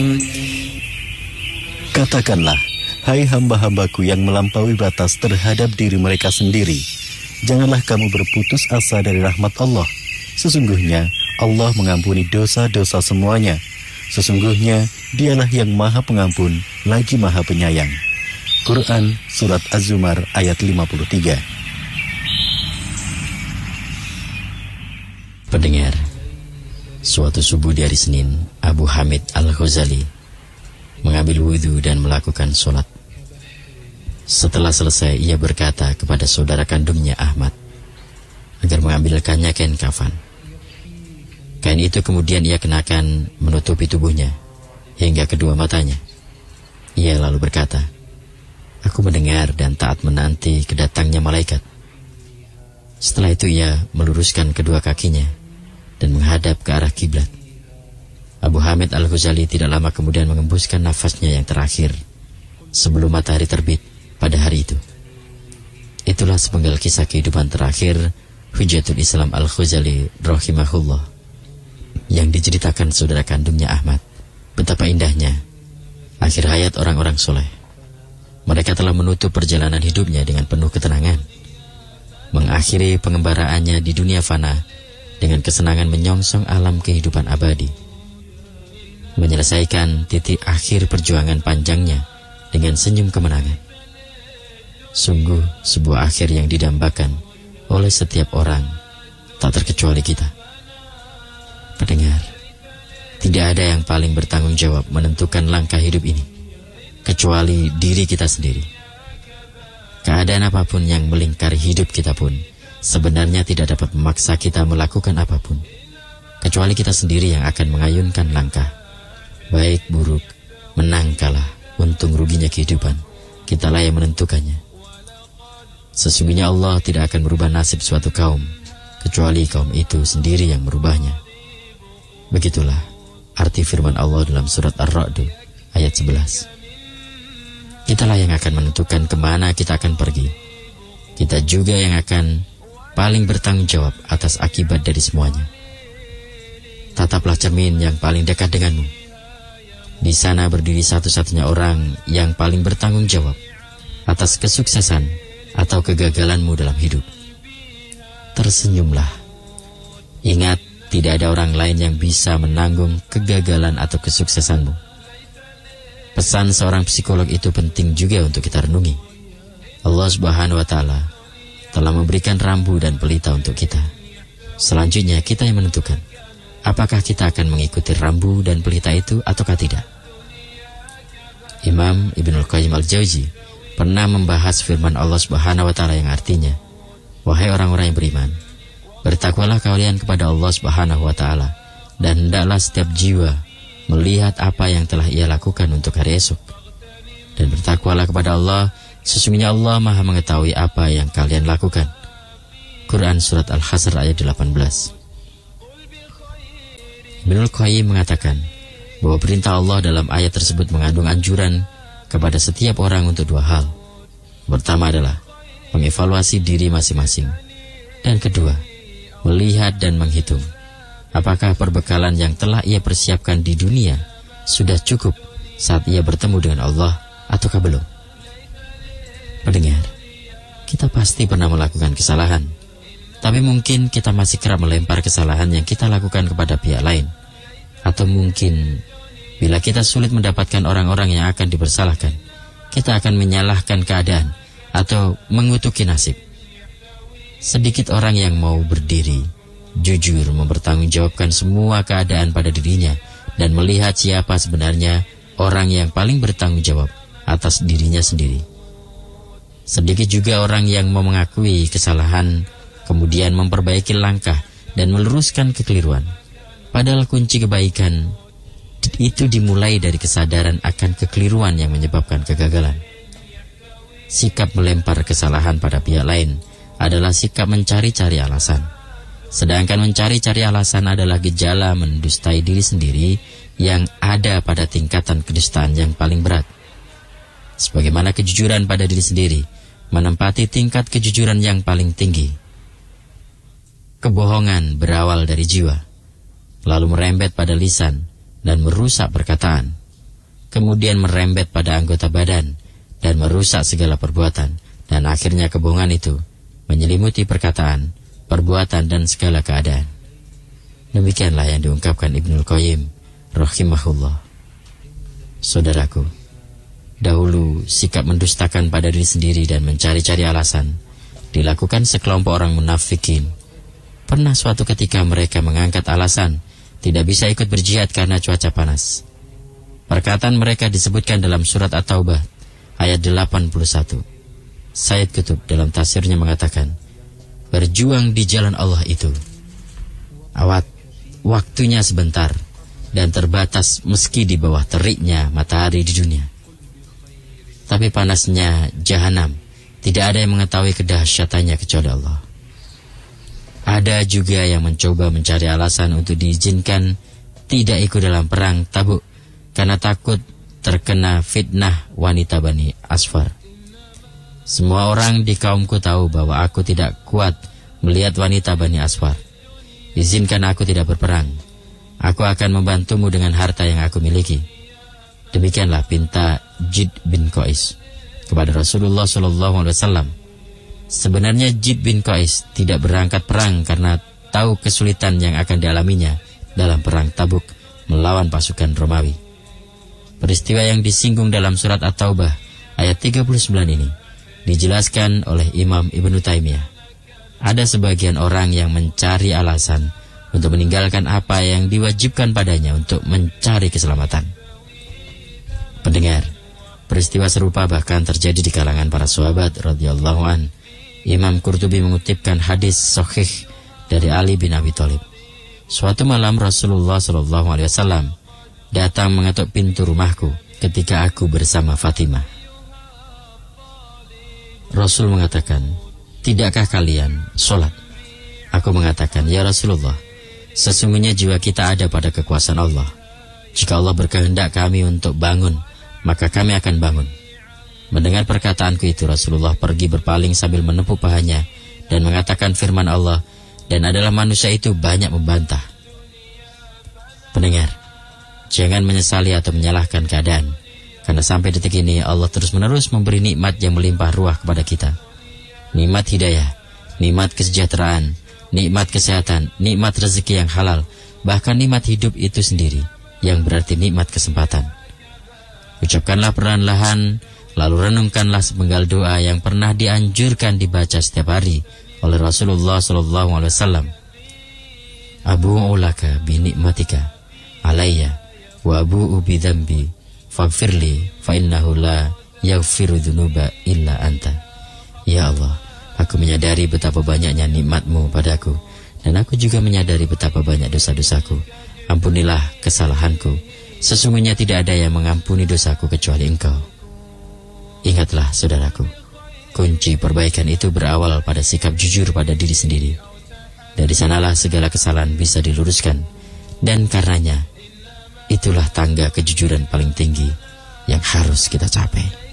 Katakanlah, hai hamba-hambaku yang melampaui batas terhadap diri mereka sendiri, janganlah kamu berputus asa dari rahmat Allah. Sesungguhnya Allah mengampuni dosa-dosa semuanya. Sesungguhnya Dialah yang Maha Pengampun lagi Maha Penyayang. Quran Surat Az-Zumar ayat 53. Pendengar, suatu subuh di hari Senin, Abu Hamid Al-Ghazali mengambil wudhu dan melakukan sholat. Setelah selesai, ia berkata kepada saudara kandungnya Ahmad agar mengambilkannya kain kafan. Kain itu kemudian ia kenakan menutupi tubuhnya hingga kedua matanya. Ia lalu berkata, "Aku mendengar dan taat menanti kedatangnya malaikat." Setelah itu ia meluruskan kedua kakinya dan menghadap ke arah kiblat. Abu Hamid Al-Ghazali tidak lama kemudian mengembuskan nafasnya yang terakhir sebelum matahari terbit pada hari itu. Itulah sepenggal kisah kehidupan terakhir Hujatul Islam Al-Ghazali rahimahullah yang diceritakan saudara kandungnya Ahmad. Betapa indahnya akhir hayat orang-orang soleh. Mereka telah menutup perjalanan hidupnya dengan penuh ketenangan, mengakhiri pengembaraannya di dunia fana dengan kesenangan menyongsong alam kehidupan abadi, menyelesaikan titik akhir perjuangan panjangnya dengan senyum kemenangan. Sungguh sebuah akhir yang didambakan oleh setiap orang, tak terkecuali kita. Pendengar, tidak ada yang paling bertanggung jawab menentukan langkah hidup ini kecuali diri kita sendiri. Keadaan apapun yang melingkari hidup kita pun sebenarnya tidak dapat memaksa kita melakukan apapun, kecuali kita sendiri yang akan mengayunkan langkah. Baik buruk, menang kalah, untung ruginya kehidupan, kitalah yang menentukannya. Sesungguhnya Allah tidak akan merubah nasib suatu kaum kecuali kaum itu sendiri yang merubahnya. Begitulah arti firman Allah dalam surat Ar-Ra'd ayat 11. Kitalah yang akan menentukan kemana kita akan pergi. Kita juga yang akan paling bertanggung jawab atas akibat dari semuanya. Tataplah cermin yang paling dekat denganmu. Di sana berdiri satu-satunya orang yang paling bertanggung jawab atas kesuksesan atau kegagalanmu dalam hidup. Tersenyumlah. Ingat, tidak ada orang lain yang bisa menanggung kegagalan atau kesuksesanmu. Pesan seorang psikolog itu penting juga untuk kita renungi. Allah Subhanahu wa Ta'ala telah memberikan rambu dan pelita untuk kita. Selanjutnya kita yang menentukan apakah kita akan mengikuti rambu dan pelita itu ataukah tidak. Imam Ibnul Qayyim Al-Jauzi pernah membahas firman Allah Subhanahu wa Ta'ala yang artinya, "Wahai orang-orang yang beriman, bertakwalah kalian kepada Allah Subhanahu wa Ta'ala, dan hendaklah setiap jiwa melihat apa yang telah ia lakukan untuk hari esok. Dan bertakwalah kepada Allah, sesungguhnya Allah Maha mengetahui apa yang kalian lakukan." Quran Surat Al-Hasr ayat 18. Ibnul Qayyim mengatakan bahwa perintah Allah dalam ayat tersebut mengandung anjuran kepada setiap orang untuk dua hal. Pertama adalah mengevaluasi diri masing-masing, dan kedua, melihat dan menghitung apakah perbekalan yang telah ia persiapkan di dunia sudah cukup saat ia bertemu dengan Allah ataukah belum. Pendengar, kita pasti pernah melakukan kesalahan, tapi mungkin kita masih kerap melempar kesalahan yang kita lakukan kepada pihak lain. Atau mungkin bila kita sulit mendapatkan orang-orang yang akan dipersalahkan, kita akan menyalahkan keadaan atau mengutuki nasib. Sedikit orang yang mau berdiri, jujur mempertanggungjawabkan semua keadaan pada dirinya dan melihat siapa sebenarnya orang yang paling bertanggung jawab atas dirinya sendiri. Sedikit juga orang yang mau mengakui kesalahan, kemudian memperbaiki langkah dan meluruskan kekeliruan. Padahal kunci kebaikan itu dimulai dari kesadaran akan kekeliruan yang menyebabkan kegagalan. Sikap melempar kesalahan pada pihak lain adalah sikap mencari-cari alasan. Sedangkan mencari-cari alasan adalah gejala mendustai diri sendiri yang ada pada tingkatan kedustaan yang paling berat. Sebagaimana kejujuran pada diri sendiri menempati tingkat kejujuran yang paling tinggi. Kebohongan berawal dari jiwa, lalu merembet pada lisan dan merusak perkataan. kemudian merembet pada anggota badan dan merusak segala perbuatan, dan akhirnya kebohongan itu menyelimuti perkataan, perbuatan, dan segala keadaan. Demikianlah yang diungkapkan Ibnul Qayyim rahimahullah. Saudaraku, dahulu sikap mendustakan pada diri sendiri dan mencari-cari alasan dilakukan sekelompok orang munafikin. Pernah suatu ketika mereka mengangkat alasan tidak bisa ikut berjihad karena cuaca panas. Perkataan mereka disebutkan dalam surat At-Taubah ayat 81. Sayyid Qutb dalam tafsirnya mengatakan, berjuang di jalan Allah itu waktunya sebentar dan terbatas meski di bawah teriknya matahari di dunia. Tapi panasnya jahanam tidak ada yang mengetahui kedahsyatannya kecuali Allah. Ada juga yang mencoba mencari alasan untuk diizinkan tidak ikut dalam perang Tabuk karena takut terkena fitnah wanita Bani Asfar. Semua orang di kaumku tahu bahwa aku tidak kuat melihat wanita Bani Asfar. Izinkan aku tidak berperang. Aku akan membantumu dengan harta yang aku miliki. Demikianlah pinta Jid bin Qais kepada Rasulullah SAW. Sebenarnya Jid bin Qais tidak berangkat perang karena tahu kesulitan yang akan dialaminya dalam perang Tabuk melawan pasukan Romawi. Peristiwa yang disinggung dalam surat At-Taubah ayat 39 ini dijelaskan oleh Imam Ibnu Taimiyah. Ada sebagian orang yang mencari alasan untuk meninggalkan apa yang diwajibkan padanya untuk mencari keselamatan. Pendengar, peristiwa serupa bahkan terjadi di kalangan para sahabat radhiyallahu an. Imam Qurtubi mengutipkan hadis sahih dari Ali bin Abi Thalib. Suatu malam Rasulullah SAW datang mengetuk pintu rumahku ketika aku bersama Fatimah. Rasul mengatakan, tidakkah kalian sholat? Aku mengatakan, ya Rasulullah, sesungguhnya jiwa kita ada pada kekuasaan Allah. Jika Allah berkehendak kami untuk bangun, maka kami akan bangun. Mendengar perkataanku itu, Rasulullah pergi berpaling sambil menepuk pahanya dan mengatakan firman Allah, dan adalah manusia itu banyak membantah. Pendengar, jangan menyesali atau menyalahkan keadaan, karena sampai detik ini Allah terus-menerus memberi nikmat yang melimpah ruah kepada kita. Nikmat hidayah, nikmat kesejahteraan, nikmat kesehatan, nikmat rezeki yang halal, bahkan nikmat hidup itu sendiri, yang berarti nikmat kesempatan. Ucapkanlah perlahan-lahan, lalu renungkanlah sepenggal doa yang pernah dianjurkan dibaca setiap hari oleh Rasulullah SAW. Abu'u laka bi nikmatika alayya wa abu'u bi dzambi faghfirli fa innahu la yaghfiru dzunuba illa anta. Ya Allah, aku menyadari betapa banyaknya nikmat-Mu padaku, dan aku juga menyadari betapa banyak dosa-dosaku. Ampunilah kesalahanku. Sesungguhnya tidak ada yang mengampuni dosaku kecuali Engkau. Ingatlah saudaraku, kunci perbaikan itu berawal pada sikap jujur pada diri sendiri. Dari sanalah segala kesalahan bisa diluruskan, dan karenanya itulah tangga kejujuran paling tinggi yang harus kita capai.